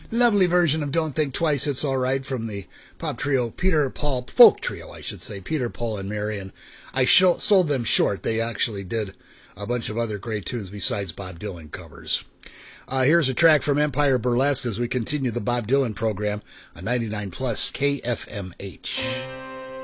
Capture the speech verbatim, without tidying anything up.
Lovely version of Don't Think Twice, It's All Right from the pop trio, Peter, Paul, folk trio, I should say, Peter, Paul, and Mary. And I sh- sold them short. They actually did a bunch of other great tunes besides Bob Dylan covers. Uh, here's a track from Empire Burlesque as we continue the Bob Dylan program on ninety-nine plus K F M H.